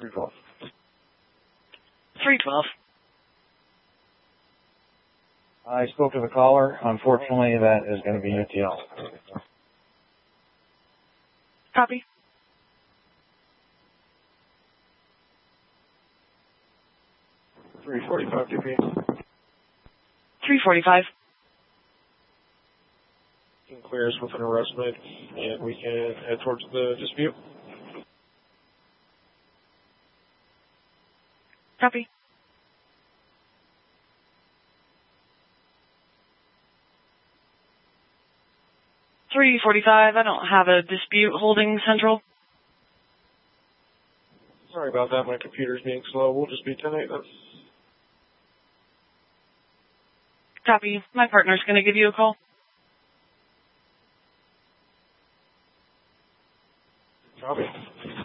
312. 312. I spoke to the caller. Unfortunately, that is going to be UTL. Copy. .345 DP. 345. Can clear us with an arrest made, and we can head towards the dispute. Copy. .345, I don't have a dispute holding Central. Sorry about that, my computer's being slow. We'll just be 10-8 then. Copy. My partner's going to give you a call. Copy.